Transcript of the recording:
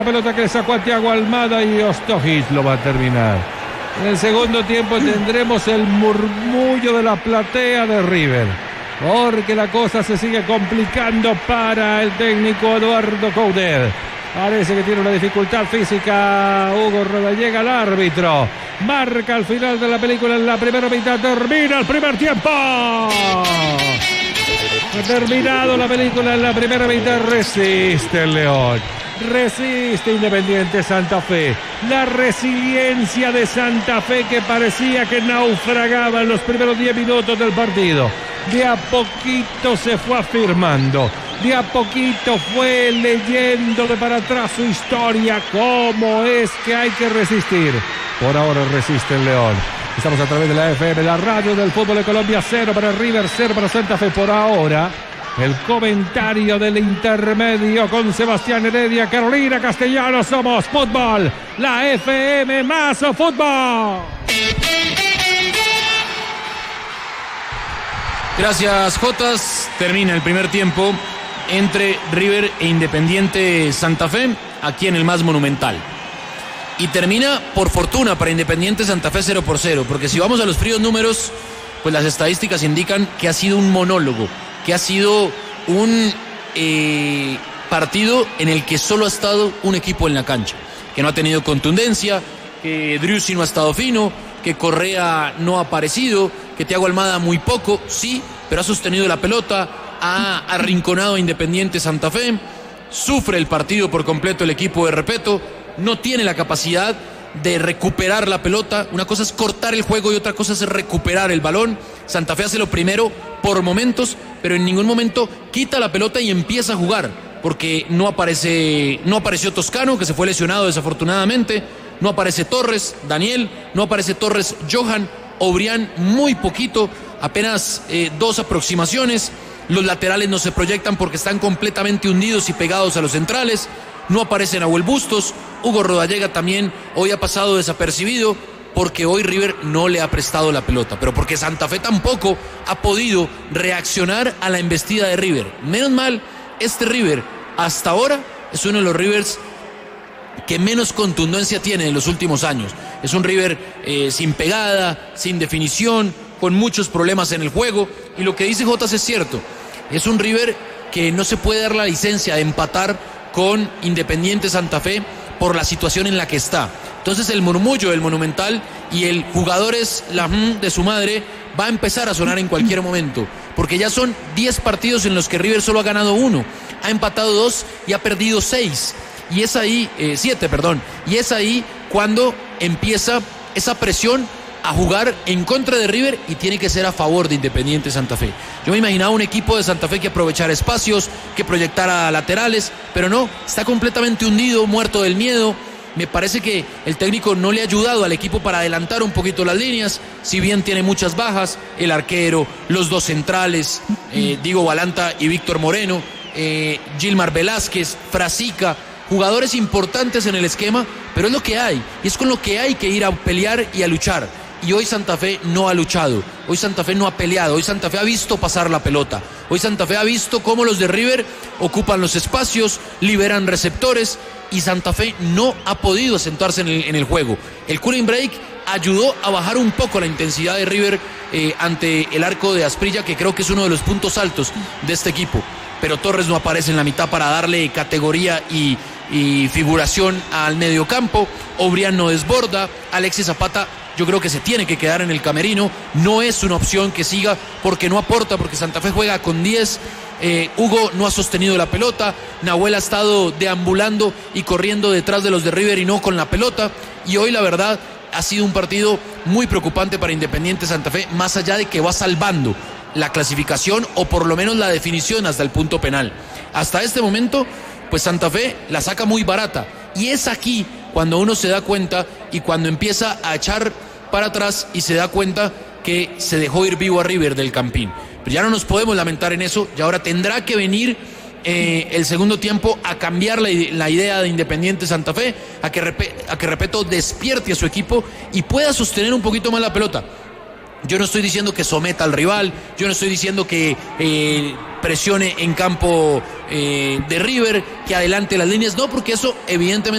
La pelota que le sacó a Thiago Almada y Ostojic lo va a terminar. En el segundo tiempo tendremos el murmullo de la platea de River, porque la cosa se sigue complicando para el técnico Eduardo Coudet. Parece que tiene una dificultad física Hugo Rodallega, el árbitro. Marca al final de la película en la primera mitad. Termina el primer tiempo. Ha terminado la película en la primera mitad. Resiste el León. Resiste Independiente Santa Fe. La resiliencia de Santa Fe, que parecía que naufragaba en los primeros 10 minutos del partido, de a poquito se fue afirmando. De a poquito fue leyendo de para atrás su historia. ¿Cómo es que hay que resistir? Por ahora resiste el León. Estamos a través de la FM, la radio del fútbol de Colombia. 0 para River, 0 para Santa Fe. Por ahora, el comentario del intermedio con Sebastián Heredia, Carolina Castellanos. Somos Fútbol, la FM más fútbol. Gracias, Jotas. Termina el primer tiempo entre River e Independiente Santa Fe, aquí en el más monumental. Y termina, por fortuna, para Independiente Santa Fe 0-0, porque si vamos a los fríos números, pues las estadísticas indican que ha sido un monólogo, que ha sido un partido en el que solo ha estado un equipo en la cancha, que no ha tenido contundencia, que Driussi no ha estado fino, que Correa no ha aparecido, que Thiago Almada muy poco, sí, pero ha sostenido la pelota, ha arrinconado a Independiente Santa Fe, sufre el partido por completo el equipo de Repetto, no tiene la capacidad de recuperar la pelota. Una cosa es cortar el juego y otra cosa es recuperar el balón. Santa Fe hace lo primero por momentos, pero en ningún momento quita la pelota y empieza a jugar, porque no apareció Toscano, que se fue lesionado desafortunadamente, no aparece Torres, Daniel, no aparece Torres, Johan, Obrián muy poquito, apenas 2 aproximaciones. Los laterales no se proyectan porque están completamente hundidos y pegados a los centrales. No aparece Nahuel Bustos. Hugo Rodallega también hoy ha pasado desapercibido porque hoy River no le ha prestado la pelota, pero porque Santa Fe tampoco ha podido reaccionar a la embestida de River. Menos mal, este River hasta ahora es uno de los Rivers que menos contundencia tiene en los últimos años. Es un River sin pegada, sin definición, con muchos problemas en el juego, y lo que dice Jotas es cierto. Es un River que no se puede dar la licencia de empatar con Independiente Santa Fe por la situación en la que está. Entonces el murmullo del Monumental y el jugador es la de su madre va a empezar a sonar en cualquier momento, porque ya son 10 partidos en los que River solo ha ganado 1, ha empatado 2 y ha perdido 6, y es ahí, 7, perdón, y es ahí cuando empieza esa presión a jugar en contra de River y tiene que ser a favor de Independiente Santa Fe. Yo me imaginaba un equipo de Santa Fe que aprovechara espacios, que proyectara laterales, pero no, está completamente hundido, muerto del miedo. Me parece que el técnico no le ha ayudado al equipo para adelantar un poquito las líneas, si bien tiene muchas bajas, el arquero, los 2 centrales, Diego Balanta y Víctor Moreno, Gilmar Velázquez, Frasica, jugadores importantes en el esquema, pero es lo que hay, y es con lo que hay que ir a pelear y a luchar. Y hoy Santa Fe no ha luchado, hoy Santa Fe no ha peleado, hoy Santa Fe ha visto pasar la pelota, hoy Santa Fe ha visto cómo los de River ocupan los espacios, liberan receptores, y Santa Fe no ha podido asentarse en el juego. El cooling break ayudó a bajar un poco la intensidad de River ante el arco de Asprilla, que creo que es uno de los puntos altos de este equipo, pero Torres no aparece en la mitad para darle categoría y figuración al mediocampo. Obrián no desborda, Alexis Zapata yo creo que se tiene que quedar en el camerino, no es una opción que siga porque no aporta, porque Santa Fe juega con 10. Hugo no ha sostenido la pelota, Nahuel ha estado deambulando y corriendo detrás de los de River y no con la pelota, y hoy la verdad ha sido un partido muy preocupante para Independiente Santa Fe, más allá de que va salvando la clasificación o por lo menos la definición hasta el punto penal. Hasta este momento, pues Santa Fe la saca muy barata, y es aquí cuando uno se da cuenta y cuando empieza a echar para atrás y se da cuenta que se dejó ir vivo a River del Campín. Pero ya no nos podemos lamentar en eso, y ahora tendrá que venir el segundo tiempo a cambiar la idea de Independiente Santa Fe, a que Repetto despierte a su equipo y pueda sostener un poquito más la pelota. Yo no estoy diciendo que someta al rival, yo no estoy diciendo que presione en campo de River, que adelante las líneas, no, porque eso evidentemente